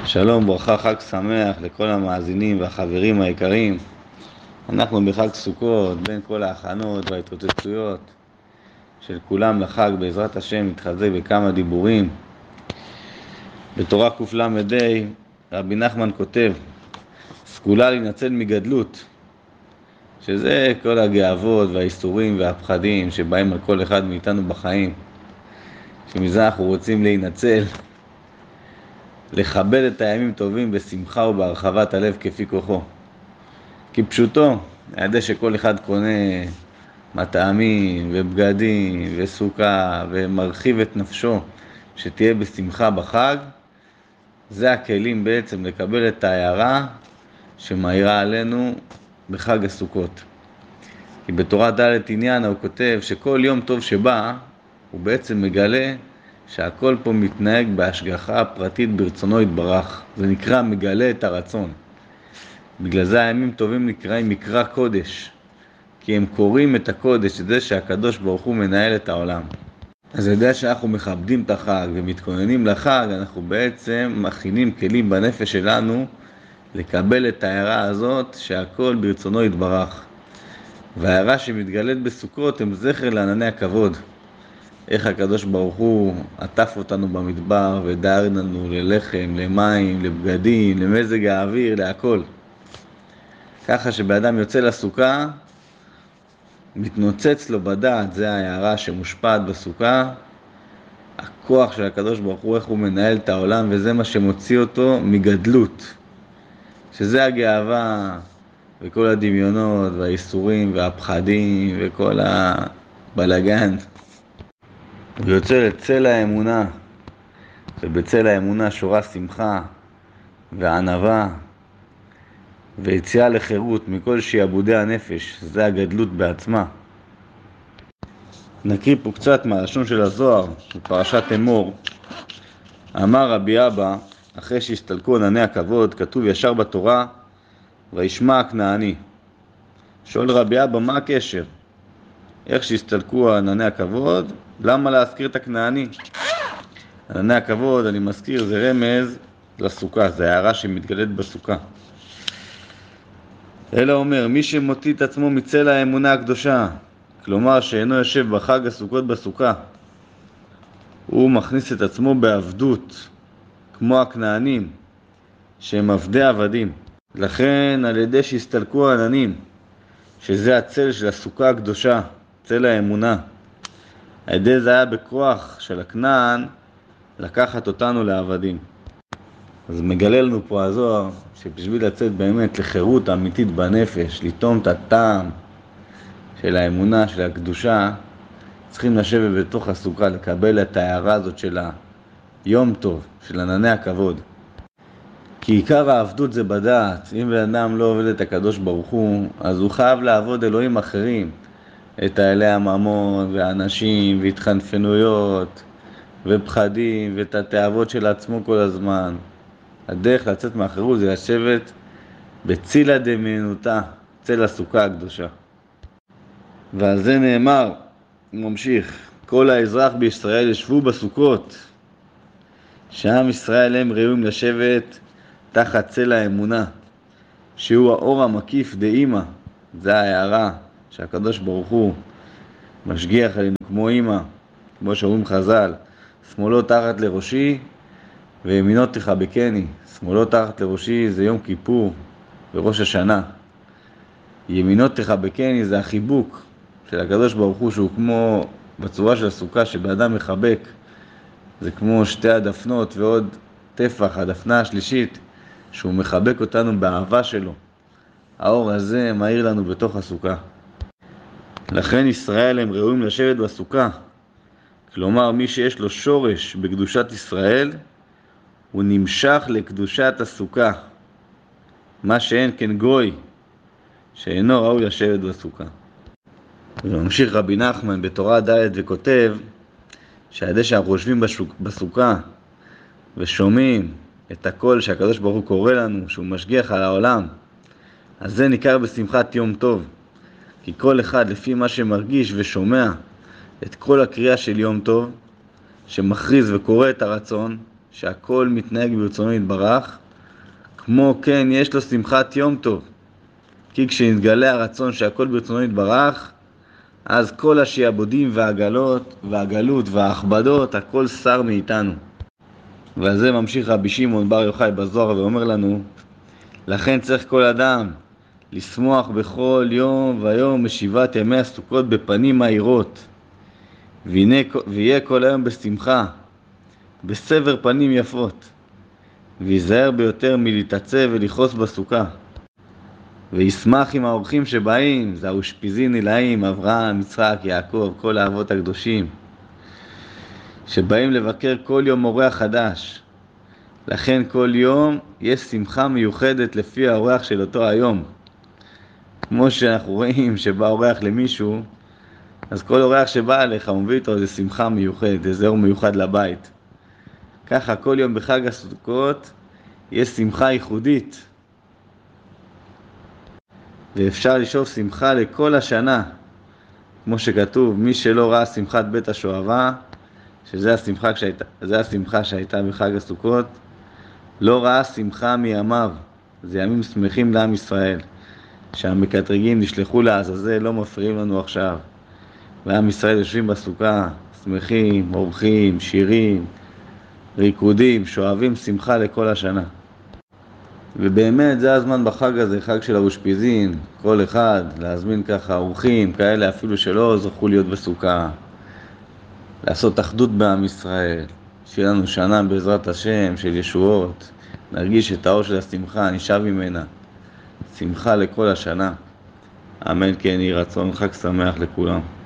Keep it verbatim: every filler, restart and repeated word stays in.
שלום, ברכה, חג שמח לכל המאזינים והחברים היקרים. אנחנו בחג סוכות, בין כל ההכנות וההתרוצצויות של כולם לחג, בעזרת השם נתחזק בכמה דיבורים. בתורה קל"ה רבי נחמן כותב, סגולה להינצל מגדלות, שזה כל הגאוות והאיסורים והפחדים שבאים על כל אחד מאיתנו בחיים, שמזה אנחנו רוצים להינצל, לכבד את הימים טובים בשמחה ובהרחבת הלב כפי כוחו. כי פשוטו, הידי שכל אחד קונה מטעמים ובגדים וסוכה ומרחיב את נפשו שתהיה בשמחה בחג, זה הכלים בעצם לקבל את ההערה שמאירה עלינו בחג הסוכות. כי בתורה ד' עניין הוא כותב שכל יום טוב שבא הוא בעצם מגלה שהכל פה מתנהג בהשגחה פרטית ברצונו יתברך. זה נקרא מגלה את הרצון. בגלל זה הימים טובים נקראים מקרא קודש, כי הם קוראים את הקודש, זה שהקדוש ברוך הוא מנהל את העולם. אז יודע שאנחנו מכבדים את החג ומתכוננים לחג, אנחנו בעצם מכינים כלים בנפש שלנו לקבל את ההערה הזאת שהכל ברצונו יתברך. וההערה שמתגלית בסוכות הם זכר לענני הכבוד. איך הקדוש ברוך הוא עטף אותנו במדבר ודאג לנו ללחם, למים, לבגדים, למזג האוויר, להכל. ככה שבאדם יוצא לסוכה, מתנוצץ לו בדעת, זה ההערה שמושפעת בסוכה, הכוח של הקדוש ברוך הוא, איך הוא מנהל את העולם, וזה מה שמוציא אותו מגדלות. שזה הגאווה וכל הדמיונות והאיסורים והפחדים וכל הבלגן. הוא יוצא לצל האמונה, ובצל האמונה שורה שמחה וענווה ויציאה לחירות מכל שיעבודי הנפש, זה הגדלות בעצמה. נקריא פה קצת מהלשון של הזוהר, בפרשת אמור. אמר רבי אבא, אחרי שהסתלקו ענני הכבוד, כתוב ישר בתורה, וישמע הכנעני. שואל רבי אבא, מה הקשר? איך שהסתלקו ענני הכבוד, למה להזכיר את הכנעני? ענני הכבוד, אני מזכיר, זה רמז לסוכה, זה הערה שמתגלית בסוכה. אלא אומר, מי שמוציא את עצמו מצל האמונה הקדושה, כלומר שאינו יושב בחג הסוכות בסוכה, הוא מכניס את עצמו בעבדות, כמו הכנענים, שהם עבדי עבדים. לכן על ידי שהסתלקו העננים, שזה הצל של הסוכה הקדושה, צל האמונה, על ידי זה היה בכוח של הכנען לקחת אותנו לעבדים. אז מגלה לנו פה הזוהר שבשביל לצאת באמת לחירות האמיתית בנפש, לטעום את הטעם של האמונה, של הקדושה, צריכים לשבת בתוך הסוכה, לקבל את ההערה הזאת של היום טוב, של ענני הכבוד. כי עיקר העבדות זה בדעת. אם בן אדם לא עובד את הקדוש ברוך הוא, אז הוא חייב לעבוד אלוהים אחרים, את האלי הממון והאנשים והתחנפנויות ופחדים ואת התאוות של עצמו כל הזמן. הדרך לצאת מהחירות זה לשבת בצילה דמיונותא, צל הסוכה הקדושה. ועל זה נאמר, הוא ממשיך, כל האזרח בישראל ישבו בסוכות, שעם ישראל הם ראויים לשבת תחת צל האמונה, שהוא האור המקיף דאמא. זה ההערה שהקדוש ברוך הוא משגיח עלינו כמו אמא, כמו שאומרים חז"ל, שמאלו תחת לראשי וימינו תחבקני. שמאלו תחת לראשי זה יום כיפור וראש השנה. ימינו תחבקני זה החיבוק של הקדוש ברוך הוא, שהוא כמו בצורה של הסוכה שבאדם מחבק, זה כמו שתי הדפנות ועוד טפח, הדפנה השלישית, שהוא מחבק אותנו באהבה שלו. האור הזה מאיר לנו בתוך הסוכה. לכן ישראל הם ראויים לשבת בסוכה. כלומר, מי שיש לו שורש בקדושת ישראל, הוא נמשך לקדושת הסוכה. מה שאין כן גוי, שאינו ראוי לשבת בסוכה. וממשיך רבי נחמן בתורה ד' וכותב, שעדי שאנחנו יושבים בסוכה ושומעים את הקול שהקדוש ברוך הוא קורא לנו, שהוא משגיח על העולם, אז זה ניכר בשמחת יום טוב. כי כל אחד לפי מה שמרגיש ושומע את כל הקריאה של יום טוב, שמכריז וקורא את הרצון, שהכל מתנהג ברצונו יתברך, כמו כן יש לו שמחת יום טוב, כי כשנתגלה הרצון שהכל ברצונו יתברך, אז כל השיעבודים והגלות, והגלות וההכבדות, הכל שר מאיתנו. ועל זה ממשיך רבי שמעון בר יוחאי בזוהר ואומר לנו, לכן צריך כל אדם לשמוח בכל יום ויום בשבעת ימי הסוכות בפנים מהירות, ויהיה כל היום בשמחה, בסבר פנים יפות, ויזהר ביותר מלהתעצב ולכעוס בסוכה, וישמח עם האורחים שבאים, זה האושפיזין נלאים, אברהם, יצחק, יעקב, כל האבות הקדושים, שבאים לבקר כל יום אורח חדש. לכן כל יום יש שמחה מיוחדת לפי האורח של אותו היום. כמו שאנחנו רואים שבא אורח למישהו, אז כל אורח שבא אליך מביא איתו איזה שמחה מיוחדת, איזה אור מיוחד לבית. ככה כל יום בחג הסוכות יש שמחה ייחודית. ואפשר לשאוף שמחה לכל השנה. כמו שכתוב, מי שלא ראה שמחת בית השואבה, שזה השמחה שהייתה, זה השמחה שהייתה בחג הסוכות, לא ראה שמחה מימיו. זה ימים שמחים לעם ישראל. שהמקטרגים נשלחו לעזאזל, לא מפריעים לנו עכשיו. ועם ישראל יושבים בסוכה, שמחים, אורחים, שירים, ריקודים, שואבים שמחה לכל השנה. ובאמת זה הזמן בחג הזה, חג של האושפיזין, כל אחד להזמין ככה אורחים, כאלה אפילו שלא זכו להיות בסוכה, לעשות אחדות בעם ישראל, שיהיה לנו שנה בעזרת השם של ישועות, נרגיש את האור של השמחה, נשאב ממנה, שמחה לכל השנה. אמן כן יהי רצון, חג שמח לכולם.